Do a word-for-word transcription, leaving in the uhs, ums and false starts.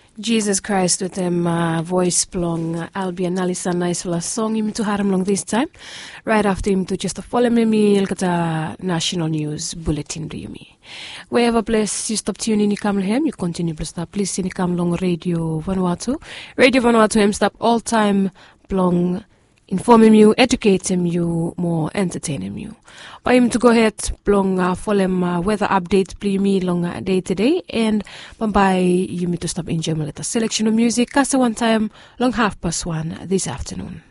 Jesus Christ with them uh, voice plong uh, Albion Alisa nice la song him to haram long this time. Right after him to just a follow me me kata national news bulletin do you me. Wherever place you stop tuning in Kamlhem, you continue to stop listening Kamlong Radio Vanuatu. Radio Vanuatu him stop all time plong informing you, educating you, more entertaining you. By him to go ahead, plong uh, follow him uh, weather update, play me long uh, day to day, and by you me to stop enjoying a little selection of music. Cast one time, long half past one this afternoon.